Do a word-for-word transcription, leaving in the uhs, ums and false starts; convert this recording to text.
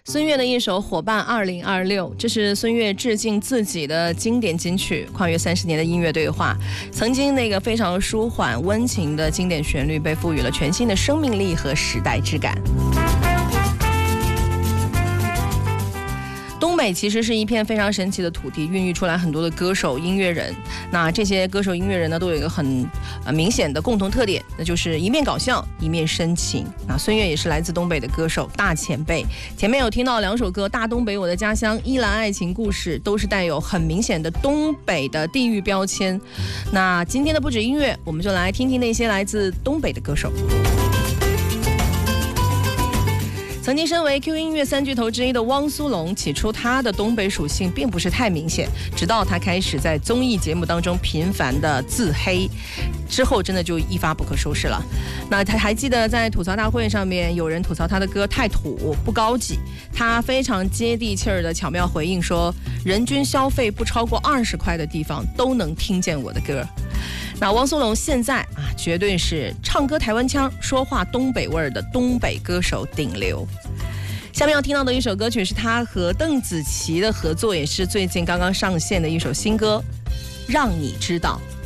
孙悦的一首《伙伴二零二六》，这是孙悦致敬自己的经典金曲，跨越三十年的音乐对话。曾经那个非常舒缓温情的经典旋律，被赋予了全新的生命力和时代之感。东北其实是一片非常神奇的土地，孕育出来很多的歌手、音乐人。那这些歌手、音乐人呢，都有一个很呃明显的共同特点，那就是一面搞笑，一面深情。那孙悦也是来自东北的歌手，大前辈。前面有听到两首歌，《大东北我的家乡》、《依兰爱情故事》，都是带有很明显的东北的地域标签。那今天的不止音乐，我们就来听听那些来自东北的歌手。曾经身为 Q 音乐三巨头之一的汪苏泷，起初他的东北属性并不是太明显，直到他开始在综艺节目当中频繁的自黑，之后真的就一发不可收拾了。那他还记得在吐槽大会上面，有人吐槽他的歌太土不高级，他非常接地气儿的巧妙回应说，人均消费不超过二十块的地方都能听见我的歌。那汪苏泷现在啊，绝对是唱歌台湾腔、说话东北味儿的东北歌手顶流。下面要听到的一首歌曲是他和邓紫棋的合作，也是最近刚刚上线的一首新歌《让你知道》。